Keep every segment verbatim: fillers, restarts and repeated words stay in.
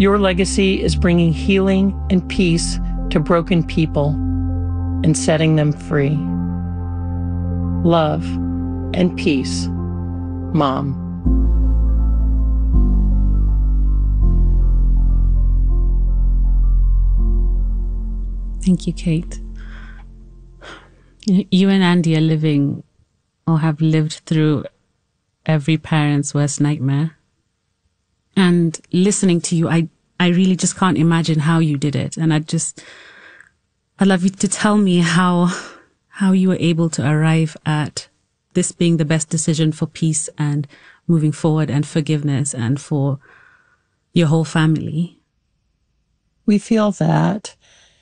Your legacy is bringing healing and peace to broken people and setting them free. Love and peace, Mom. Thank you, Kate. You and Andy are living or have lived through every parent's worst nightmare. And listening to you, I, I really just can't imagine how you did it. And I just, I'd love you to tell me how, how you were able to arrive at this being the best decision for peace and moving forward and forgiveness and for your whole family. We feel that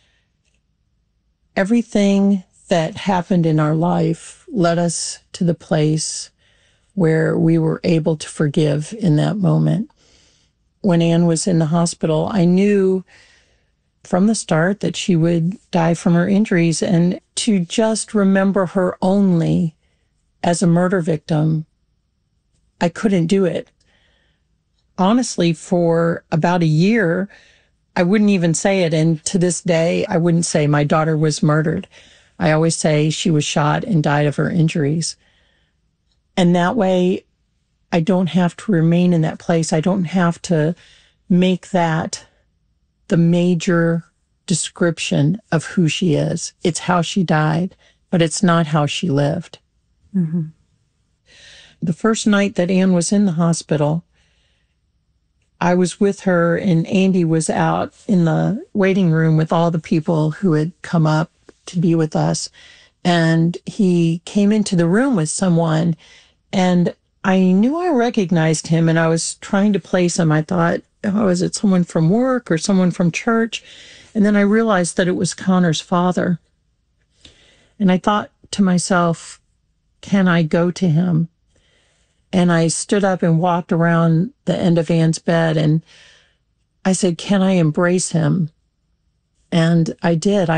everything that happened in our life led us to the place where we were able to forgive in that moment. When Anne was in the hospital, I knew from the start that she would die from her injuries, and to just remember her only as a murder victim, I couldn't do it. Honestly, for about a year, I wouldn't even say it. And to this day, I wouldn't say my daughter was murdered. I always say she was shot and died of her injuries. And that way, I don't have to remain in that place. I don't have to make that the major description of who she is. It's how she died, but it's not how she lived. Mm-hmm. The first night that Anne was in the hospital, I was with her and Andy was out in the waiting room with all the people who had come up to be with us. And he came into the room with someone, and I knew I recognized him, and I was trying to place him. I thought, oh, is it someone from work or someone from church? And then I realized that it was Connor's father. And I thought to myself, can I go to him? And I stood up and walked around the end of Anne's bed, and I said, can I embrace him? And I did. I